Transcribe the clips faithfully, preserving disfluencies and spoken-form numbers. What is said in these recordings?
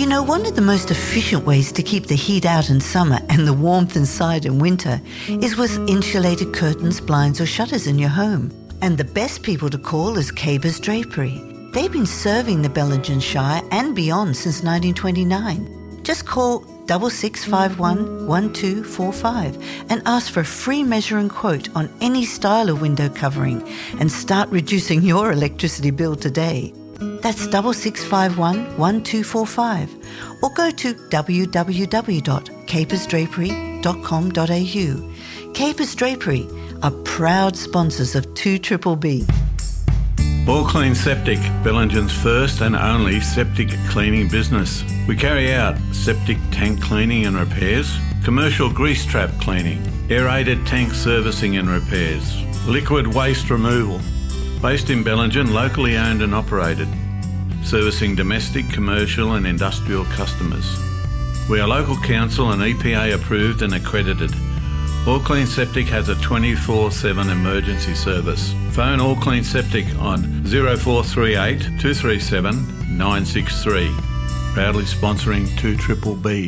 know, one of the most efficient ways to keep the heat out in summer and the warmth inside in winter is with insulated curtains, blinds or shutters in your home. And the best people to call is Cabers Drapery. They've been serving the Bellingen Shire and beyond since nineteen twenty-nine. Just call six six five one, one two four five and ask for a free measure and quote on any style of window covering and start reducing your electricity bill today. That's six six five one, one two four five or go to w w w dot capers drapery dot com dot a u. Capers Drapery are proud sponsors of two Triple B. All Clean Septic, Bellingen's first and only septic cleaning business. We carry out septic tank cleaning and repairs, commercial grease trap cleaning, aerated tank servicing and repairs, liquid waste removal. Based in Bellingen, locally owned and operated, servicing domestic, commercial and industrial customers. We are local council and E P A approved and accredited. All Clean Septic has a twenty-four seven emergency service. Phone All Clean Septic on zero four three eight, two three seven, nine six three. Proudly sponsoring two Triple B.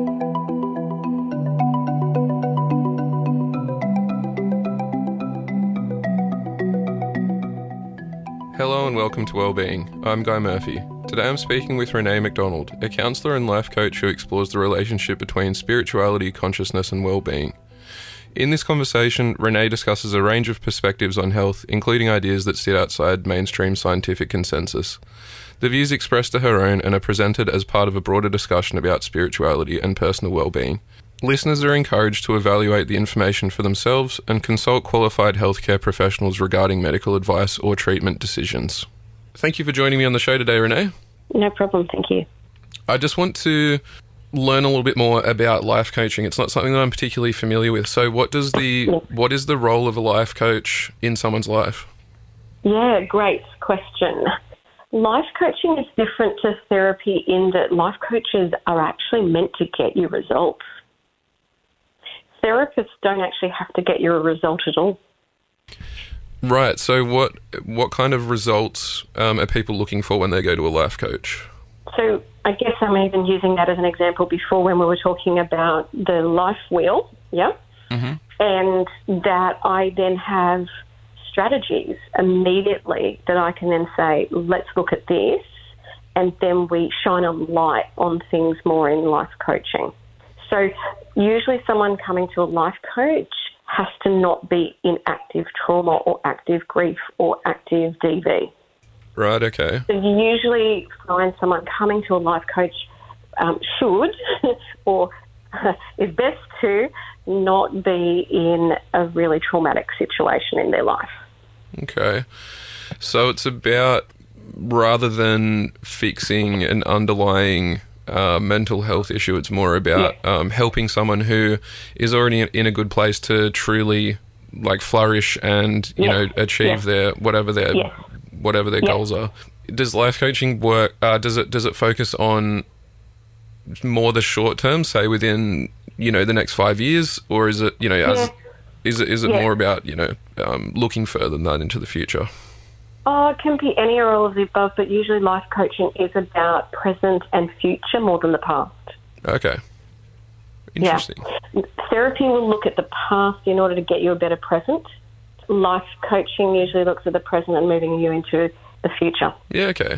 Hello and welcome to Wellbeing. I'm Guy Murphy. Today I'm speaking with Renee McDonald, a counsellor and life coach who explores the relationship between spirituality, consciousness and well-being. In this conversation, Renee discusses a range of perspectives on health, including ideas that sit outside mainstream scientific consensus. The views expressed are her own and are presented as part of a broader discussion about spirituality and personal well-being. Listeners are encouraged to evaluate the information for themselves and consult qualified healthcare professionals regarding medical advice or treatment decisions. Thank you for joining me on the show today, Renee. No problem, thank you. I just want to learn a little bit more about life coaching. It's not something that I'm particularly familiar with. So what does the yeah. what is the role of a life coach in someone's life? Yeah, great question. Life coaching is different to therapy in that life coaches are actually meant to get you results. Therapists don't actually have to get you a result at all. Right. So what what kind of results um, are people looking for when they go to a life coach? So I guess I'm even using that as an example before when we were talking about the life wheel, yeah? Mm-hmm. And that I then have strategies immediately that I can then say, let's look at this, and then we shine a light on things more in life coaching. So usually someone coming to a life coach has to not be in active trauma or active grief or active D V. Right, okay. So you usually find someone coming to a life coach um, should or is best to not be in a really traumatic situation in their life. Okay. So it's about, rather than fixing an underlying uh, mental health issue, it's more about yeah. um, helping someone who is already in a good place to truly like flourish and, you yeah. know, achieve yeah. their, whatever their... Yeah. whatever their yeah. goals are. Does life coaching work, uh, does it does it focus on more the short term, say within, you know, the next five years, or is it, you know, as, yeah. is it is it yeah. more about, you know, um, looking further than that into the future? Oh, it can be any or all of the above, but usually life coaching is about present and future more than the past. Okay. Interesting. Yeah. Therapy will look at the past in order to get you a better present. Life coaching usually looks at the present and moving you into the future. Yeah, okay.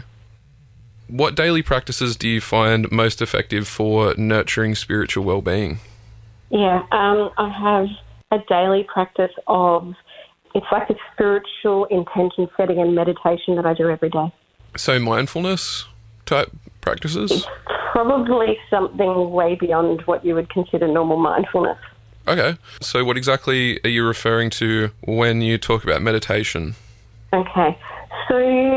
What daily practices do you find most effective for nurturing spiritual well-being? Yeah, um, I have a daily practice of, it's like a spiritual intention setting and meditation that I do every day. So mindfulness type practices? It's probably something way beyond what you would consider normal mindfulness. Okay. So what exactly are you referring to when you talk about meditation? Okay. So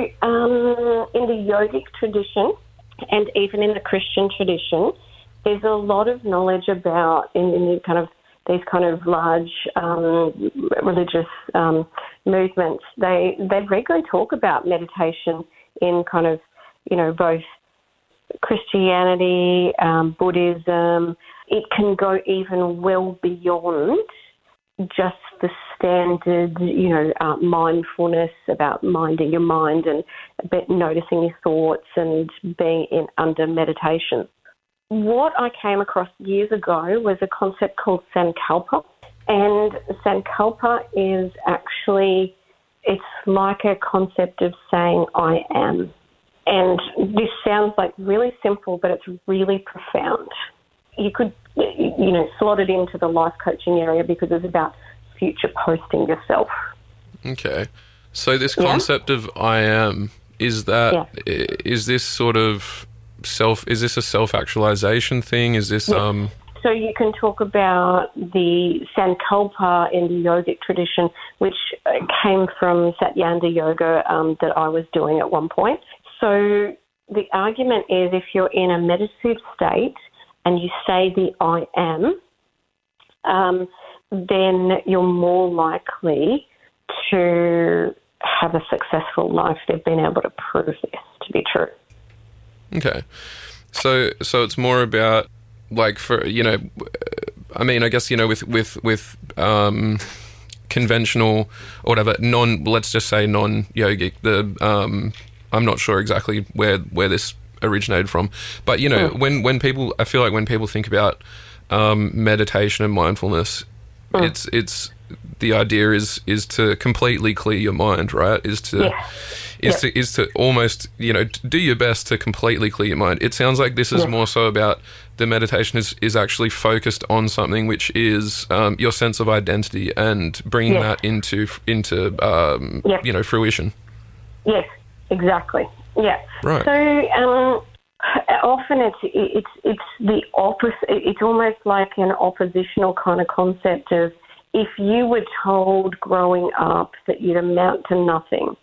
um, in the yogic tradition and even in the Christian tradition, there's a lot of knowledge about in, in the kind of these kind of large um, religious um, movements. They they regularly talk about meditation in kind of, you know, both Christianity, um, Buddhism. It can go even well beyond just the standard, you know, uh, mindfulness about minding your mind and a bit noticing your thoughts and being in under meditation. what I came across years ago was a concept called Sankalpa. And Sankalpa is actually, it's like a concept of saying I am. And this sounds like really simple, but it's really profound. You could, you know, slot it into the life coaching area because it's about future posting yourself. Okay. So this concept yeah. of I am, is that, yeah. is this sort of self, is this a self-actualization thing? Is this, yes. um... So you can talk about the Sankalpa in the yogic tradition, which came from Satyanda yoga um, that I was doing at one point. So the argument is if you're in a meditative state and you say the I am, um, then you're more likely to have a successful life. They've been able to prove this to be true. Okay. So so it's more about, like, for, you know, I mean, I guess, you know, with, with, with um, conventional or whatever, non, let's just say non-yogic, the, um, I'm not sure exactly where, where this originated from, but, you know, mm. when, when people, I feel like when people think about um, meditation and mindfulness, mm. it's, it's, the idea is, is to completely clear your mind, right? Is to, yeah. is yeah. to, is to almost, you know, do your best to completely clear your mind. It sounds like this is yeah. more so about the meditation is, is actually focused on something which is um, your sense of identity and bringing yes. that into, into um, yes. you know, fruition. Yes, exactly. Yeah. Right. So um, often it's, it's, it's the opposite. It's almost like an oppositional kind of concept of, if you were told growing up that you'd amount to nothing,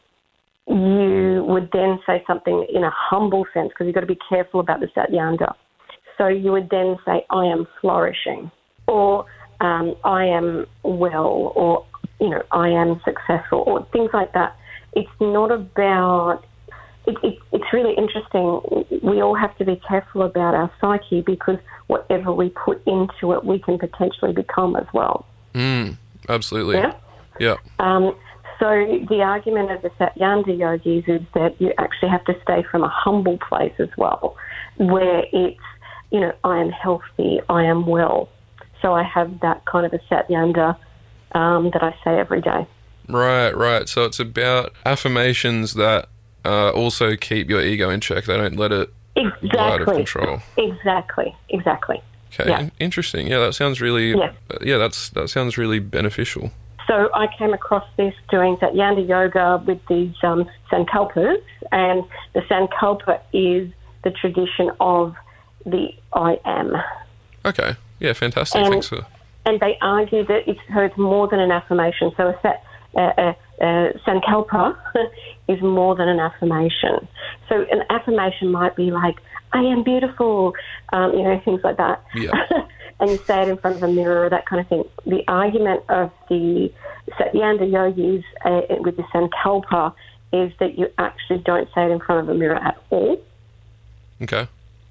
you would then say something in a humble sense, because you've got to be careful about the Satyanda. So you would then say, I am flourishing, or um, I am well, or, you know, I am successful, or things like that. It's not about, it, it, it's really interesting. We all have to be careful about our psyche, because whatever we put into it, we can potentially become as well. Mm, absolutely. Yeah. Yeah. Um, so the argument of the Satyanda yogis is that you actually have to stay from a humble place as well, where it's, you know, I am healthy, I am well. So I have that kind of a Satyanda um, that I say every day. Right, right. So it's about affirmations that uh, also keep your ego in check. They don't let it exactly. go out of control. Exactly, exactly. Okay, yeah. Interesting. Yeah, that sounds really. Yeah, uh, yeah that's that sounds really beneficial. So I came across this doing Satyanda yoga with these um, Sankalpas, and the Sankalpa is the tradition of the I am. Okay. Yeah, fantastic. And, Thanks for. And they argue that it's, so it's more than an affirmation. So a, sat, uh, uh, uh, Sankalpa is more than an affirmation. So an affirmation might be like, I am beautiful, um, you know, things like that. Yeah. And you say it in front of a mirror, that kind of thing. The argument of the Satyanda yogis uh, with the Sankalpa is that you actually don't say it in front of a mirror at all. Okay.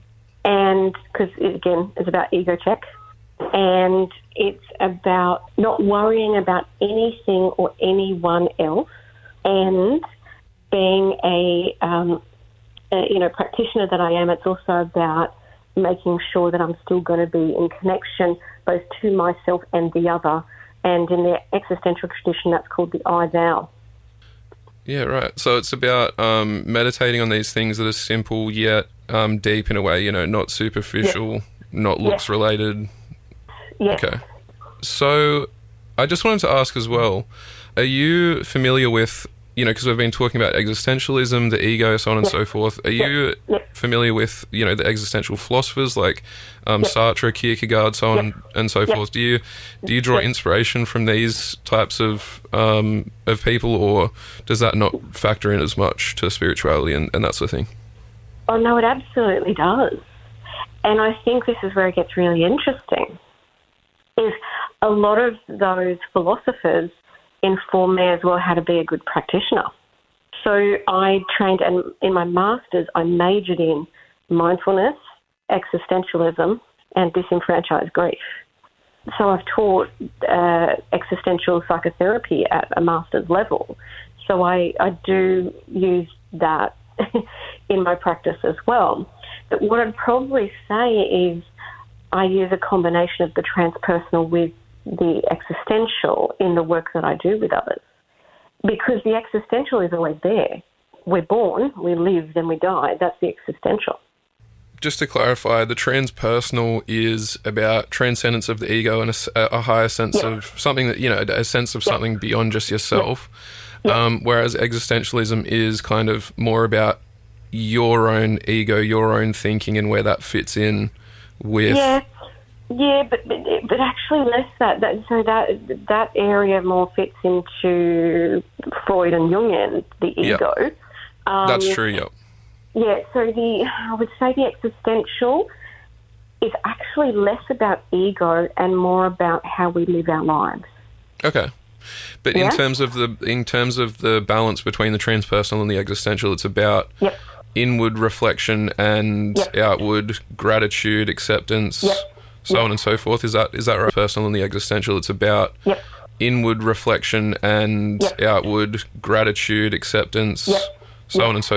And because, again, it's about ego check. And it's about not worrying about anything or anyone else, and being a, um, a, you know, practitioner that I am, it's also about making sure that I'm still going to be in connection both to myself and the other. And in the existential tradition, that's called the I thou. Yeah, right. So it's about um, meditating on these things that are simple yet um, deep in a way, you know, not superficial, yes. not looks yes. related. Yes. Okay. So I just wanted to ask as well, are you familiar with, you know, because we've been talking about existentialism, the ego, so on and yes. so forth. Are yes. you yes. familiar with, you know, the existential philosophers like um, yes. Sartre, Kierkegaard, so on yes. and so yes. forth? Do you do you draw yes. inspiration from these types of um, of people, or does that not factor in as much to spirituality and, and that sort of thing? Oh, no, it absolutely does. And I think this is where it gets really interesting, is a lot of those philosophers inform me as well how to be a good practitioner. So I trained, and in my master's, I majored in mindfulness, existentialism, and disenfranchised grief. So I've taught uh, existential psychotherapy at a master's level. So I, I do use that in my practice as well. But what I'd probably say is I use a combination of the transpersonal with the existential in the work that I do with others, because the existential is always there. We're born, we live, then we die. That's the existential. Just to clarify, the transpersonal is about transcendence of the ego and a, a higher sense yep. of something that, you know, a sense of yep. something beyond just yourself. Yep. Um, whereas existentialism is kind of more about your own ego, your own thinking, and where that fits in with. Yeah, yeah, but but, but actually less that, that. So that that area more fits into Freud and Jungian, the ego. Yep. Um, That's true. Yep. Yeah, so the I would say the existential is actually less about ego and more about how we live our lives. Okay. But yeah? in terms of the in terms of the balance between the transpersonal and the existential, it's about yep. inward reflection and yep. outward gratitude, acceptance, yep. so yep. on and so forth. Is that is that right? Personal and the existential, it's about yep. inward reflection and yep. outward gratitude, acceptance, yep. so yep. on and so